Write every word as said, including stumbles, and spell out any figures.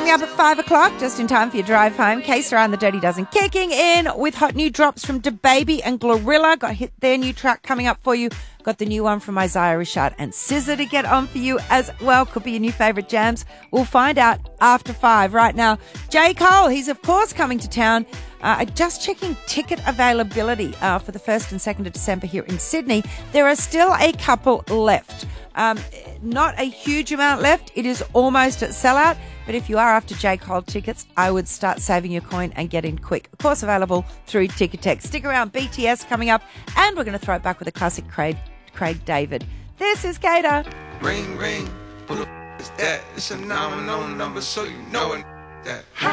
Coming up at five o'clock, just in time for your drive home, Kesa and the Dirty Dozen kicking in with hot new drops from DaBaby and Glorilla. Got hit their new track coming up for you. Got the new one from Isaiah Rashad and Scissor to get on for you as well. Could be your new favourite jams. We'll find out after five. Right now, J. Cole, he's of course coming to town. Uh, just checking ticket availability uh, for the first and second of December here in Sydney. There are still a couple left. Um, not a huge amount left. It is almost at sellout. But if you are after J. Cole tickets, I would start saving your coin and get in quick. Of course, available through Ticketek. Stick around, B T S coming up. And we're going to throw it back with a classic Craig, Craig David. This is Gator. Ring, ring. Who the f- is that? It's a nominal number, so you know it. That.